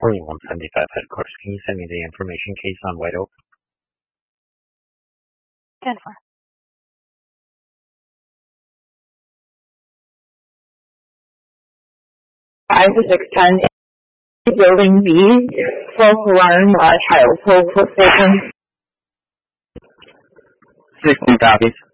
4175 headquarters. Can you send me the information case on White Oak? 10-4. 5-610 Building B, false alarm, child pull position. 16 copies.